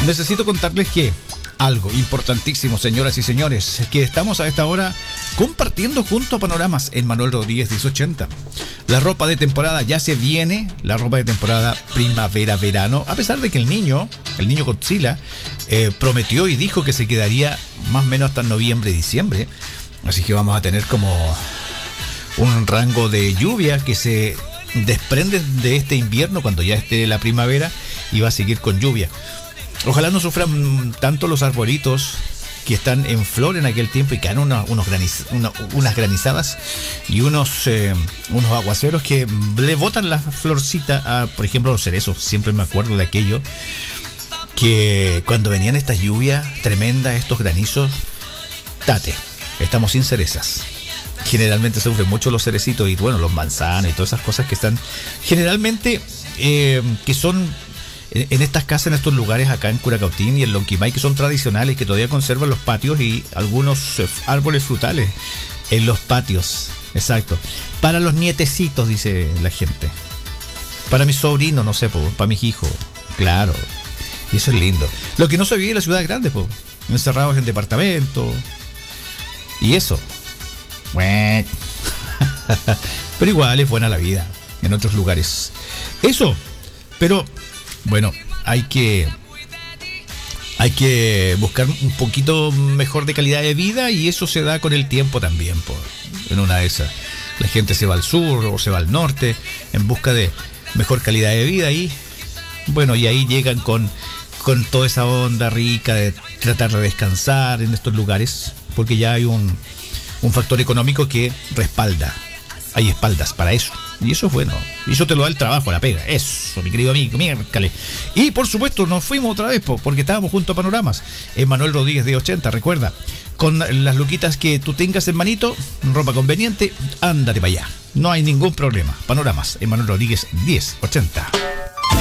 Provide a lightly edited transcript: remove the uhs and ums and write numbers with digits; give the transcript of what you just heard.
necesito contarles que algo importantísimo, señoras y señores, que estamos a esta hora compartiendo junto a Panoramas en Manuel Rodríguez 1080. La ropa de temporada ya se viene, la ropa de temporada primavera-verano, a pesar de que el niño Godzilla, prometió y dijo que se quedaría más o menos hasta noviembre-diciembre. Así que vamos a tener como un rango de lluvia que se desprende de este invierno cuando ya esté la primavera y va a seguir con lluvia. Ojalá no sufran tanto los arbolitos que están en flor en aquel tiempo y que hagan unas granizadas y unos aguaceros que le botan la florcita a, por ejemplo, los cerezos. Siempre me acuerdo de aquello, que cuando venían estas lluvias tremendas, estos granizos, estamos sin cerezas. Generalmente sufren mucho los cerecitos y bueno, los manzanos y todas esas cosas que están generalmente, que son en estas casas, en estos lugares acá en Curacautín y en Lonquimay, que son tradicionales, que todavía conservan los patios y algunos árboles frutales en los patios. Exacto. Para los nietecitos, dice la gente. Para mis sobrinos, no sé, para mis hijos. Claro. Y eso es lindo. Lo que no se vive en las ciudades grandes, encerrados en departamentos. Y eso. Bueno. Pero igual es buena la vida en otros lugares. Eso. Pero bueno, hay que buscar un poquito mejor de calidad de vida y eso se da con el tiempo también. En una de esas, la gente se va al sur o se va al norte en busca de mejor calidad de vida y bueno, y ahí llegan con toda esa onda rica de tratar de descansar en estos lugares, porque ya hay un factor económico que respalda. Hay espaldas para eso. Y eso es bueno. Y eso te lo da el trabajo, la pega. Eso, mi querido amigo, miércale. Y por supuesto, nos fuimos otra vez, porque estábamos junto a Panoramas. En Manuel Rodríguez de 80, recuerda. Con las luquitas que tú tengas en manito, ropa conveniente, ándate para allá. No hay ningún problema. Panoramas en Manuel Rodríguez 1080.